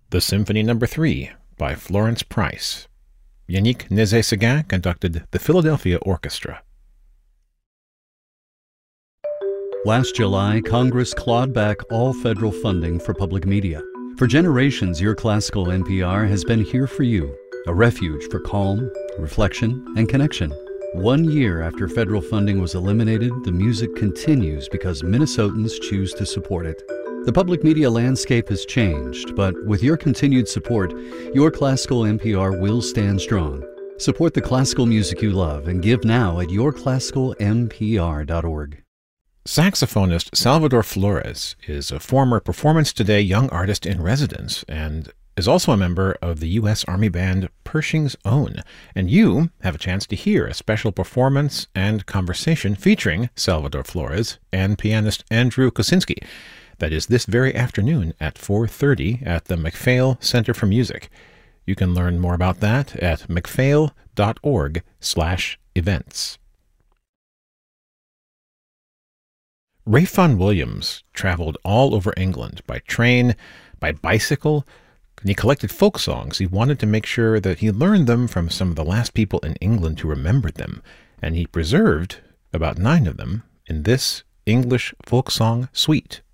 The Symphony No. 3 by Florence Price. Yannick Nézet-Séguin conducted the Philadelphia Orchestra. Last July, Congress clawed back all federal funding for public media. For generations, Your Classical NPR has been here for you, a refuge for calm, reflection, and connection. 1 year after federal funding was eliminated, the music continues because Minnesotans choose to support it. The public media landscape has changed, but with your continued support, Your Classical NPR will stand strong. Support the classical music you love and give now at yourclassicalnpr.org. Saxophonist Salvador Flores is a former Performance Today Young Artist in Residence and is also a member of the U.S. Army band Pershing's Own. And you have a chance to hear a special performance and conversation featuring Salvador Flores and pianist Andrew Kosinski. That is this very afternoon at 4:30 at the MacPhail Center for Music. You can learn more about that at macphail.org/events. Ralph Vaughan Williams traveled all over England by train, by bicycle, and he collected folk songs. He wanted to make sure that he learned them from some of the last people in England who remembered them, and he preserved about 9 of them in this English folk song suite.